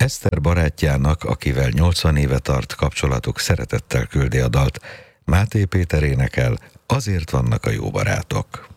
Eszter barátjának, akivel 80 éve tart kapcsolatuk, szeretettel küldi a dalt. Máté Péter énekel, Azért vannak a jó barátok.